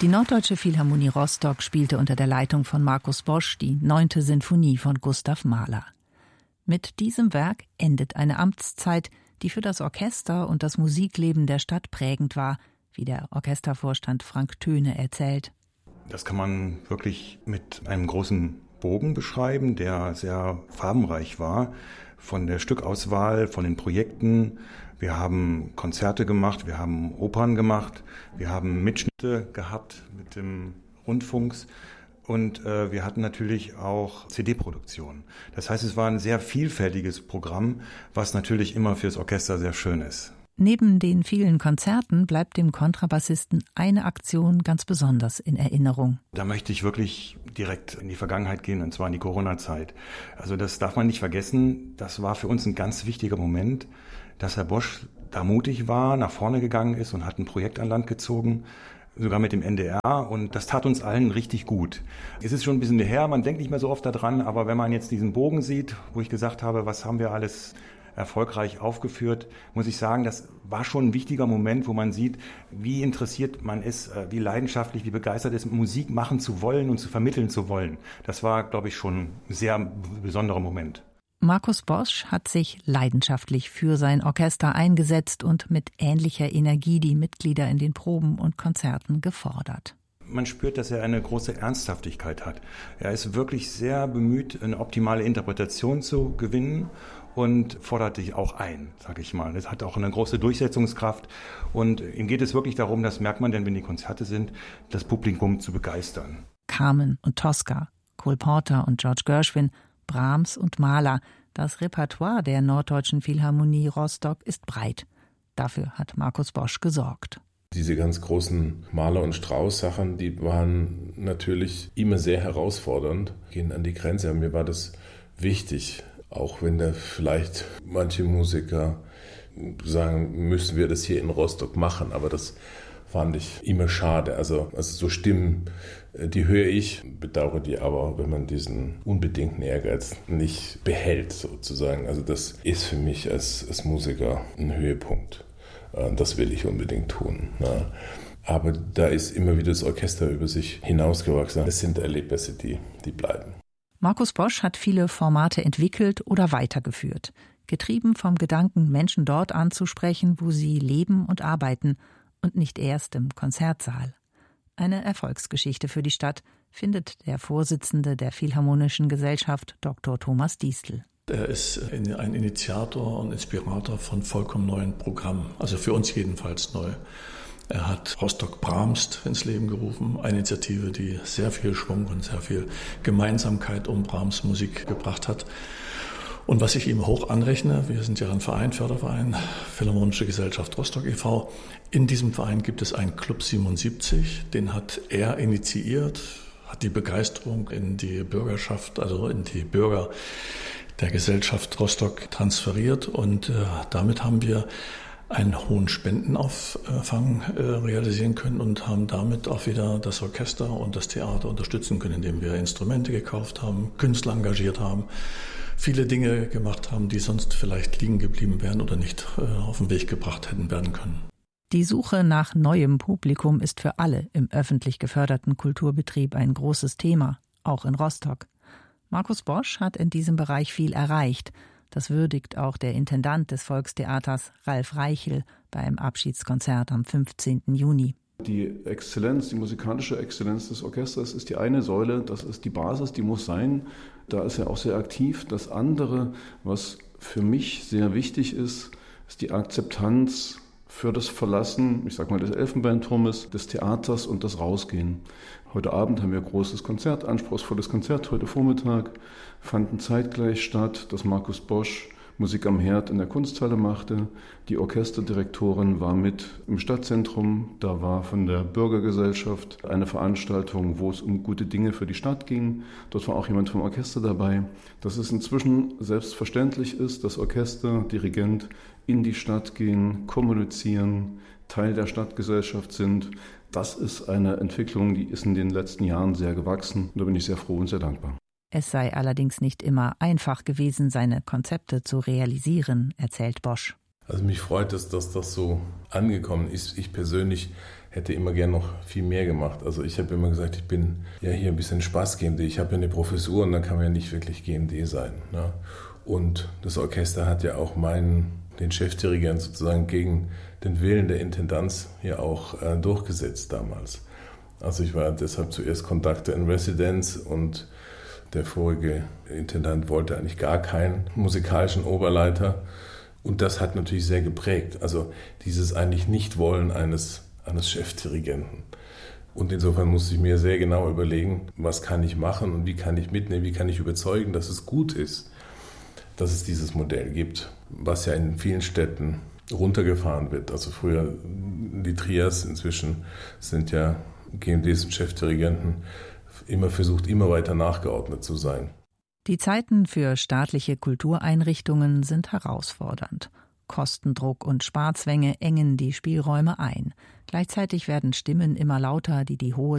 Die Norddeutsche Philharmonie Rostock spielte unter der Leitung von Markus Bosch die 9. Sinfonie von Gustav Mahler. Mit diesem Werk endet eine Amtszeit, die für das Orchester und das Musikleben der Stadt prägend war, wie der Orchestervorstand Frank Thöne erzählt. Das kann man wirklich mit einem großen Bogen beschreiben, der sehr farbenreich war, von der Stückauswahl, von den Projekten. Wir haben Konzerte gemacht, wir haben Opern gemacht, wir haben Mitschnitte gehabt mit dem Rundfunks und wir hatten natürlich auch CD-Produktion. Das heißt, es war ein sehr vielfältiges Programm, was natürlich immer fürs Orchester sehr schön ist. Neben den vielen Konzerten bleibt dem Kontrabassisten eine Aktion ganz besonders in Erinnerung. Da möchte ich wirklich direkt in die Vergangenheit gehen, und zwar in die Corona-Zeit. Also das darf man nicht vergessen. Das war für uns ein ganz wichtiger Moment, dass Herr Bosch da mutig war, nach vorne gegangen ist und hat ein Projekt an Land gezogen, sogar mit dem NDR, und das tat uns allen richtig gut. Es ist schon ein bisschen her, man denkt nicht mehr so oft daran, aber wenn man jetzt diesen Bogen sieht, wo ich gesagt habe, was haben wir alles erfolgreich aufgeführt, muss ich sagen, das war schon ein wichtiger Moment, wo man sieht, wie interessiert man ist, wie leidenschaftlich, wie begeistert ist, Musik machen zu wollen und zu vermitteln zu wollen. Das war, glaube ich, schon ein sehr besonderer Moment. Markus Bosch hat sich leidenschaftlich für sein Orchester eingesetzt und mit ähnlicher Energie die Mitglieder in den Proben und Konzerten gefordert. Man spürt, dass er eine große Ernsthaftigkeit hat. Er ist wirklich sehr bemüht, eine optimale Interpretation zu gewinnen und fordert dich auch ein, sage ich mal. Es hat auch eine große Durchsetzungskraft und ihm geht es wirklich darum, das merkt man denn, wenn die Konzerte sind, das Publikum zu begeistern. Carmen und Tosca, Cole Porter und George Gershwin, Brahms und Mahler. Das Repertoire der Norddeutschen Philharmonie Rostock ist breit. Dafür hat Markus Bosch gesorgt. Diese ganz großen Mahler- und Strauss-Sachen, die waren natürlich immer sehr herausfordernd, gehen an die Grenze. Aber mir war das wichtig, auch wenn da vielleicht manche Musiker sagen, müssen wir das hier in Rostock machen. Aber das fand ich immer schade. Also so Stimmen, die höre ich, bedauere die aber, wenn man diesen unbedingten Ehrgeiz nicht behält, sozusagen. Also das ist für mich als Musiker ein Höhepunkt. Das will ich unbedingt tun. Ja. Aber da ist immer wieder das Orchester über sich hinausgewachsen. Es sind Erlebnisse, die bleiben. Markus Bosch hat viele Formate entwickelt oder weitergeführt, getrieben vom Gedanken, Menschen dort anzusprechen, wo sie leben und arbeiten und nicht erst im Konzertsaal. Eine Erfolgsgeschichte für die Stadt, findet der Vorsitzende der Philharmonischen Gesellschaft, Dr. Thomas Diestel. Er ist ein Initiator und Inspirator von vollkommen neuen Programmen, also für uns jedenfalls neu. Er hat Rostock Brahms ins Leben gerufen, eine Initiative, die sehr viel Schwung und sehr viel Gemeinsamkeit um Brahms Musik gebracht hat. Und was ich ihm hoch anrechne, wir sind ja ein Verein, Förderverein, Philharmonische Gesellschaft Rostock e.V. In diesem Verein gibt es einen Club 77, den hat er initiiert, hat die Begeisterung in die Bürgerschaft, also in die Bürger der Gesellschaft Rostock transferiert und damit haben wir einen hohen Spendenauffang realisieren können und haben damit auch wieder das Orchester und das Theater unterstützen können, indem wir Instrumente gekauft haben, Künstler engagiert haben, viele Dinge gemacht haben, die sonst vielleicht liegen geblieben wären oder nicht auf den Weg gebracht hätten werden können. Die Suche nach neuem Publikum ist für alle im öffentlich geförderten Kulturbetrieb ein großes Thema, auch in Rostock. Markus Bosch hat in diesem Bereich viel erreicht. Das würdigt auch der Intendant des Volkstheaters, Ralf Reichel, beim Abschiedskonzert am 15. Juni. Die Exzellenz, die musikalische Exzellenz des Orchesters ist die eine Säule, das ist die Basis, die muss sein. Da ist er auch sehr aktiv. Das andere, was für mich sehr wichtig ist, ist die Akzeptanz für das Verlassen, ich sag mal, des Elfenbeinturmes, des Theaters und das Rausgehen. Heute Abend haben wir ein großes Konzert, anspruchsvolles Konzert. Heute Vormittag fanden zeitgleich statt, dass Markus Bosch Musik am Herd in der Kunsthalle machte. Die Orchesterdirektorin war mit im Stadtzentrum. Da war von der Bürgergesellschaft eine Veranstaltung, wo es um gute Dinge für die Stadt ging. Dort war auch jemand vom Orchester dabei. Dass es inzwischen selbstverständlich ist, dass Orchester, Dirigent in die Stadt gehen, kommunizieren, Teil der Stadtgesellschaft sind. Das ist eine Entwicklung, die ist in den letzten Jahren sehr gewachsen. Und da bin ich sehr froh und sehr dankbar. Es sei allerdings nicht immer einfach gewesen, seine Konzepte zu realisieren, erzählt Bosch. Also mich freut es, dass das so angekommen ist. Ich persönlich hätte immer gern noch viel mehr gemacht. Also ich habe immer gesagt, ich bin ja hier ein bisschen Spaß-GMD. Ich habe ja eine Professur und dann kann man ja nicht wirklich GMD sein. Ne? Und das Orchester hat ja auch den Chefdirigent sozusagen gegen den Willen der Intendanz ja auch durchgesetzt damals. Also ich war deshalb zuerst Conductor in Residence und der vorige Intendant wollte eigentlich gar keinen musikalischen Oberleiter. Und das hat natürlich sehr geprägt. Also dieses eigentlich Nicht-Wollen eines Chefdirigenten. Und insofern musste ich mir sehr genau überlegen, was kann ich machen und wie kann ich mitnehmen, wie kann ich überzeugen, dass es gut ist, dass es dieses Modell gibt, was ja in vielen Städten runtergefahren wird. Also früher die Trias, inzwischen sind ja GMDs und Chefdirigenten immer versucht, immer weiter nachgeordnet zu sein. Die Zeiten für staatliche Kultureinrichtungen sind herausfordernd. Kostendruck und Sparzwänge engen die Spielräume ein. Gleichzeitig werden Stimmen immer lauter, die die hohe